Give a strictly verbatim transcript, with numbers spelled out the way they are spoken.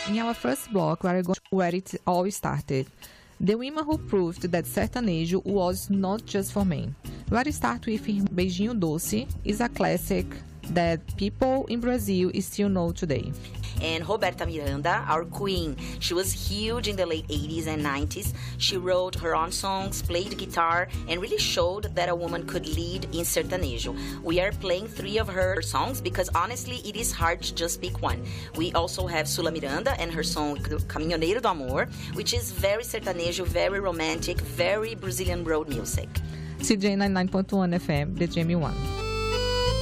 In our first block, we are going to where it all started. The women who proved that sertanejo was not just for men. Let's start with Beijinho Doce, is a classic that people in Brazil still know today. And Roberta Miranda, our queen, she was huge in the late eighties and nineties. She wrote her own songs, played guitar, and really showed that a woman could lead in sertanejo. We are playing three of her songs because honestly, it is hard to just pick one. We also have Sula Miranda and her song Caminhoneiro do Amor, which is very sertanejo, very romantic, very Brazilian road music. C J ninety-nine point one F M, the Jamie One.